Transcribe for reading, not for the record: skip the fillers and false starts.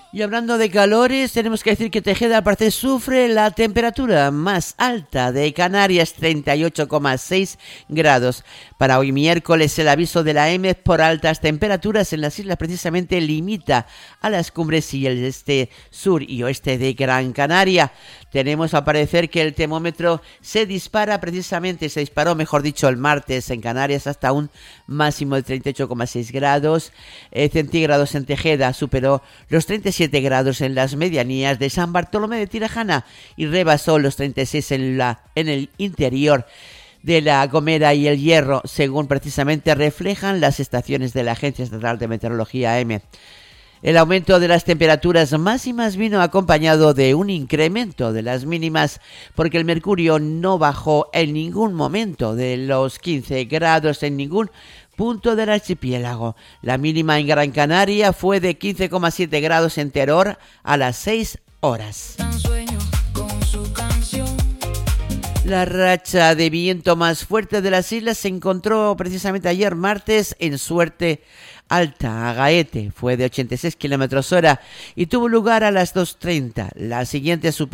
Y hablando de calores, tenemos que decir que Tejeda aparte sufre la temperatura más alta de Canarias, 38,6 grados. Para hoy miércoles el aviso de la EMET por altas temperaturas en las islas precisamente limita a las cumbres y el este, sur y oeste de Gran Canaria. Tenemos al parecer que el termómetro se disparó mejor dicho el martes en Canarias hasta un máximo de 38,6 grados centígrados en Tejeda, superó los 37 grados en las medianías de San Bartolomé de Tirajana y rebasó los 36 en el interior de La Gomera y El Hierro, según precisamente reflejan las estaciones de la Agencia Estatal de Meteorología EMET. El aumento de las temperaturas máximas vino acompañado de un incremento de las mínimas porque el mercurio no bajó en ningún momento de los 15 grados en ningún punto del archipiélago. La mínima en Gran Canaria fue de 15,7 grados en Teror a las 6 horas. La racha de viento más fuerte de las islas se encontró precisamente ayer martes en Suerte Alta, Agaete, fue de 86 km/h y tuvo lugar a las 2:30. La siguiente